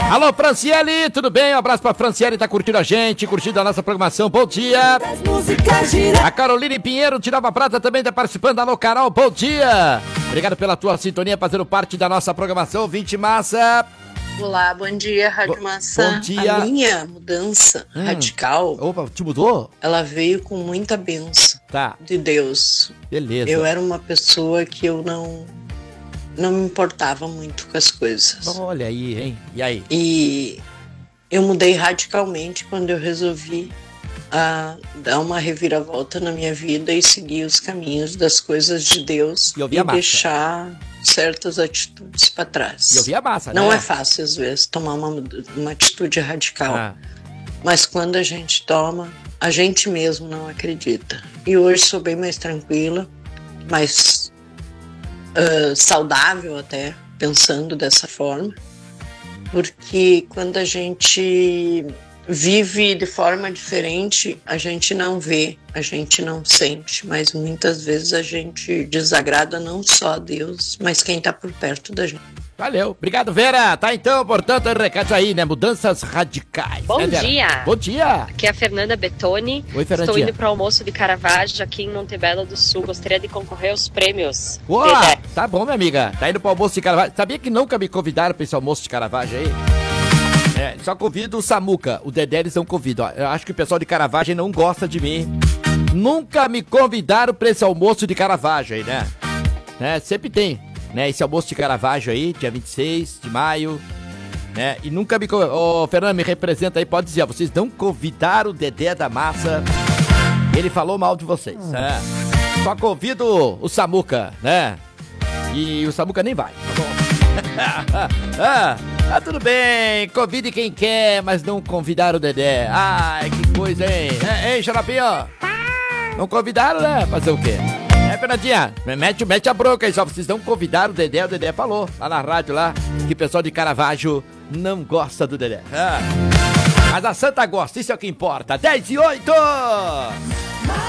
Alô, Franciele, tudo bem? Um abraço pra Franciele, tá curtindo a gente, curtindo a nossa programação, bom dia. A Caroline Pinheiro de Nova Prata também tá participando. Alô, Carol, bom dia. Obrigado pela tua sintonia, fazendo parte da nossa programação, 20 massa. Olá, bom dia, Rádio Massa. Bom dia. A minha mudança radical, Opa, te mudou? ela veio com muita bênção de Deus. Beleza. Eu era uma pessoa que eu não me importava muito com as coisas. Olha aí, hein? E aí? E eu mudei radicalmente quando eu resolvi dar uma reviravolta na minha vida e seguir os caminhos das coisas de Deus e deixar certas atitudes para trás. E ouvir a massa, Não né? é fácil, às vezes, tomar uma atitude radical. Mas quando a gente toma, a gente mesmo não acredita. E hoje sou bem mais tranquila, mais saudável até, pensando dessa forma. Porque quando a gente vive de forma diferente, a gente não vê, a gente não sente, mas muitas vezes a gente desagrada não só a Deus, mas quem tá por perto da gente. Valeu, obrigado, Vera. Tá então, portanto, recados aí, né? Mudanças radicais. Bom né, Vera? dia. Bom dia. Aqui é a Fernanda Betoni. Oi, Fernandinha. Estou indo para o almoço de Caravaggio aqui em Montebello do Sul. Gostaria de concorrer aos prêmios. Uau, Dedé. tá bom, minha amiga. Tá indo pro almoço de Caravaggio. Sabia que nunca me convidaram pra esse almoço de Caravaggio aí? Só convido o Samuca. O Dedé eles não convidam. Eu acho que o pessoal de Caravaggio não gosta de mim. Nunca me convidaram pra esse almoço de Caravaggio aí, né? Sempre tem, né? Esse almoço de Caravaggio aí, dia 26 de maio, né? E nunca me convidaram. Ô, Fernando, me representa aí, pode dizer, ó, vocês não convidaram o Dedé da Massa. Ele falou mal de vocês, né? Só convido o Samuca, né? E o Samuca nem vai, tá bom? Tudo bem, convide quem quer, mas não convidaram o Dedé. Ai, que coisa, hein? Hein, Xarapinho? Não convidaram, né? Fazer o quê? Fernandinha, mete a bronca aí, só vocês não convidaram o Dedé falou lá na rádio lá, que o pessoal de Caravaggio não gosta do Dedé. Mas a Santa gosta, isso é o que importa. 10 e 8!